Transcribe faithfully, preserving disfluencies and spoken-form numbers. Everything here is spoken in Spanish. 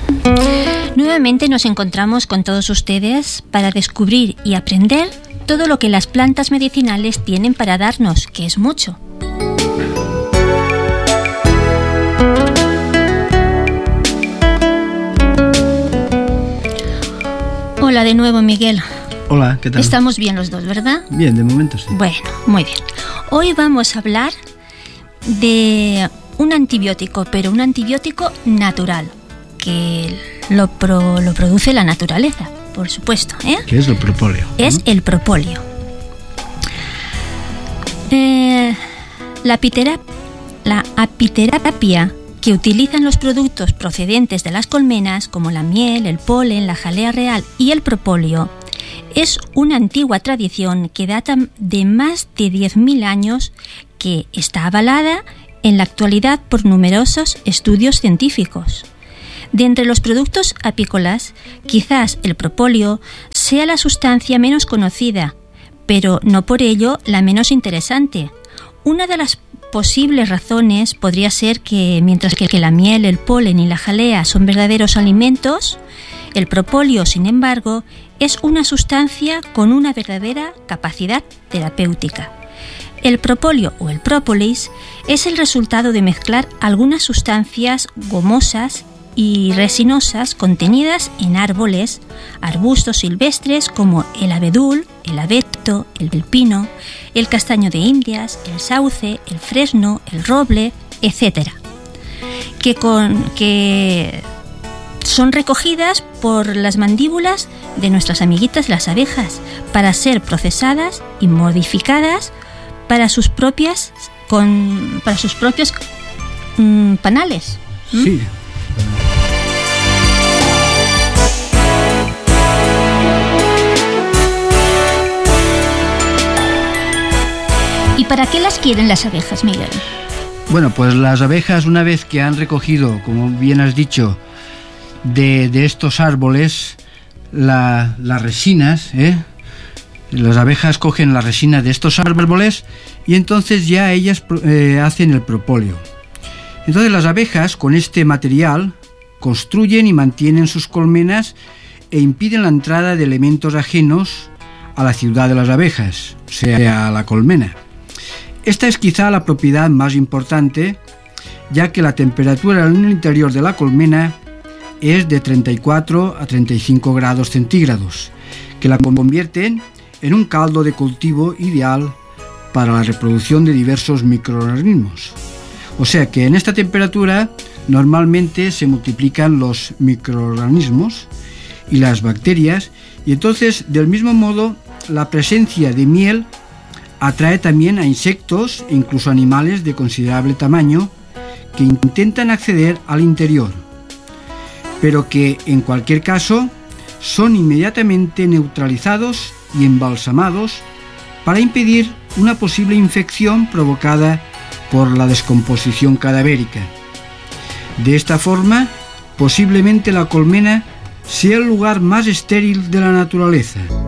Nuevamente nos encontramos con todos ustedes para descubrir y aprender todo lo que las plantas medicinales tienen para darnos, que es mucho. Hola de nuevo, Miguel. Hola, ¿qué tal? Estamos bien los dos, ¿verdad? Bien, de momento sí. Bueno, muy bien. Hoy vamos a hablar de un antibiótico, pero un antibiótico natural, que lo, pro, lo produce la naturaleza, por supuesto, ¿eh? ¿Qué es el propóleo? Es ¿no? el propóleo. Eh, la, apitera, la apiterapia que utilizan los productos procedentes de las colmenas, como la miel, el polen, la jalea real y el propóleo, es una antigua tradición que data de más de diez mil años, que está avalada en la actualidad por numerosos estudios científicos. De entre los productos apícolas, quizás el propóleo sea la sustancia menos conocida, pero no por ello la menos interesante. Una de las posibles razones podría ser que mientras que la miel, el polen y la jalea son verdaderos alimentos, el propóleo, sin embargo, es una sustancia con una verdadera capacidad terapéutica. El propóleo o el própolis es el resultado de mezclar algunas sustancias gomosas y resinosas contenidas en árboles, arbustos silvestres como el abedul, el abeto, el pino, el castaño de Indias, el sauce, el fresno, el roble, etcétera, que, con, que son recogidas por las mandíbulas de nuestras amiguitas las abejas para ser procesadas y modificadas para sus propias con para sus propios mmm, panales. ¿Mm? Sí. ¿Y para qué las quieren las abejas, Miguel? Bueno, pues las abejas, una vez que han recogido, como bien has dicho, de, de estos árboles la, las resinas, ¿eh? Las abejas cogen la resina de estos árboles y entonces ya ellas eh, hacen el propóleo. Entonces las abejas con este material construyen y mantienen sus colmenas e impiden la entrada de elementos ajenos a la ciudad de las abejas, o sea, a la colmena. Esta es quizá la propiedad más importante, ya que la temperatura en el interior de la colmena es de treinta y cuatro a treinta y cinco grados centígrados, que la convierten en un caldo de cultivo ideal para la reproducción de diversos microorganismos. O sea que en esta temperatura normalmente se multiplican los microorganismos y las bacterias, y entonces del mismo modo la presencia de miel atrae también a insectos e incluso animales de considerable tamaño que intentan acceder al interior, pero que en cualquier caso son inmediatamente neutralizados y embalsamados para impedir una posible infección provocada por la descomposición cadavérica. De esta forma, posiblemente la colmena sea el lugar más estéril de la naturaleza.